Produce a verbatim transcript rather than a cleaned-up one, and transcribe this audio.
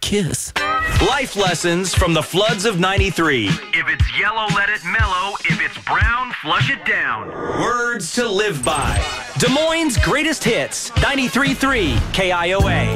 kiss. Life lessons from the floods of ninety-three. If it's yellow, let it mellow. If it's brown, flush it down. Words to live by. Des Moines' greatest hits. ninety-three point three K I O A.